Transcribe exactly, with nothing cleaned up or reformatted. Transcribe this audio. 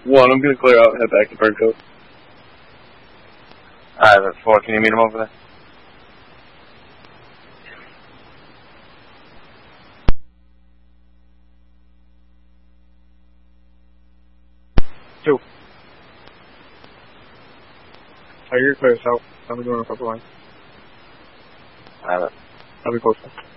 One, I'm gonna clear out and head back to Burncoat. Alright, that's four. Can you meet him over there? Two. Are you clear south? I'm going a couple lines. Alright. I'll be close.